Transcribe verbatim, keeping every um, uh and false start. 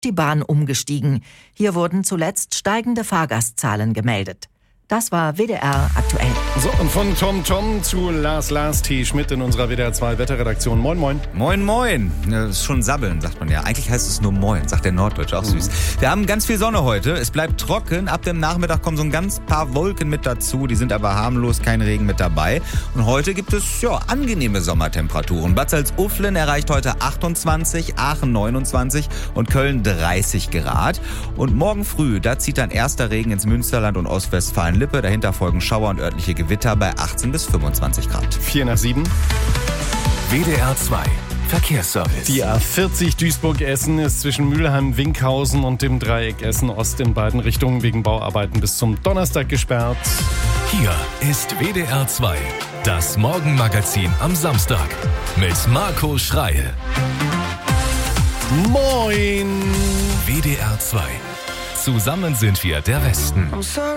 die Bahn umgestiegen. Hier wurden zuletzt steigende Fahrgastzahlen gemeldet. Das war W D R aktuell. So, und von Tom Tom zu Lars Lars T. Schmidt in unserer W D R zwei Wetterredaktion. Moin, moin. Moin, moin. Das ist schon sabbeln, sagt man ja. Eigentlich heißt es nur moin, sagt der Norddeutsche, auch süß. Mhm. Wir haben ganz viel Sonne heute. Es bleibt trocken. Ab dem Nachmittag kommen so ein ganz paar Wolken mit dazu. Die sind aber harmlos, kein Regen mit dabei. Und heute gibt es, ja, angenehme Sommertemperaturen. Bad Salzuflen erreicht heute achtundzwanzig, Aachen neunundzwanzig und Köln dreißig Grad. Und morgen früh, da zieht dann erster Regen ins Münsterland und Ostwestfalen-Lippe. Dahinter folgen Schauer und örtliche Gewitter bei achtzehn bis fünfundzwanzig Grad. Vier nach sieben. W D R zwei Verkehrsservice. Die A vierzig Duisburg-Essen ist zwischen Mülheim-Winkhausen und dem Dreieck Essen-Ost in beiden Richtungen wegen Bauarbeiten bis zum Donnerstag gesperrt. Hier ist W D R zwei, das Morgenmagazin am Samstag mit Marco Schreil. Moin! W D R zwei. Zusammen sind wir der Westen.